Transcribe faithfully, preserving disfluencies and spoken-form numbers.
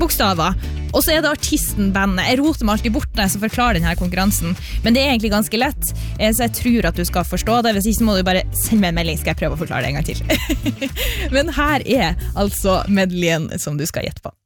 bokstaver, og så er det artisten bandet. Jeg roter meg alltid bort når jeg skal forklare denne konkurransen, men det er egentlig ganske lett, så jeg tror at du skal forstå det. Hvis ikke så må du bare sende meg en melding, skal jeg prøve å forklare det en gang til. Men her er altså medleyen som du skal gjette på.